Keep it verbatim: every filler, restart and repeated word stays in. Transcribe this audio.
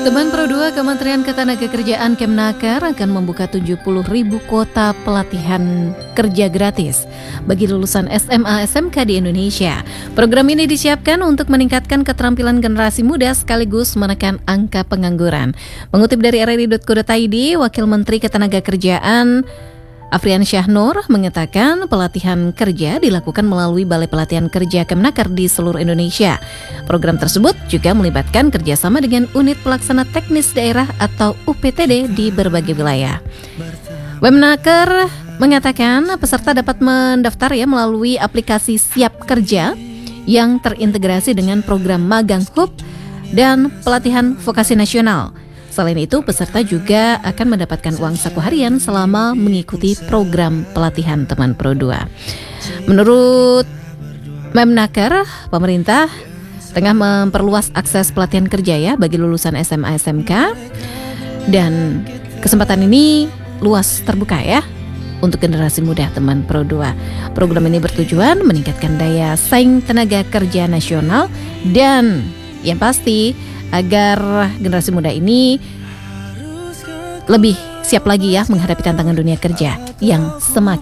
Teman Pro dua, Kementerian Ketenagakerjaan Kemnaker akan membuka tujuh puluh ribu kuota pelatihan kerja gratis bagi lulusan S M A S M K di Indonesia. Program ini disiapkan untuk meningkatkan keterampilan generasi muda sekaligus menekan angka pengangguran. Mengutip dari r r i dot co dot i d, Wakil Menteri Ketenagakerjaan Afrian Syahnur mengatakan pelatihan kerja dilakukan melalui Balai Pelatihan Kerja Kemnaker di seluruh Indonesia. Program tersebut juga melibatkan kerjasama dengan unit pelaksana teknis daerah atau U P T D di berbagai wilayah. Kemnaker mengatakan peserta dapat mendaftar ya melalui aplikasi Siap Kerja yang terintegrasi dengan program Magang Hub dan pelatihan vokasi nasional. Selain itu, peserta juga akan mendapatkan uang saku harian selama mengikuti program pelatihan Teman Pro dua. Menurut Kemnaker, pemerintah tengah memperluas akses pelatihan kerja ya bagi lulusan S M A S M K, dan kesempatan ini luas terbuka ya untuk generasi muda Teman Pro dua. Program ini bertujuan meningkatkan daya saing tenaga kerja nasional dan yang pasti agar generasi muda ini lebih siap lagi ya menghadapi tantangan dunia kerja yang semakin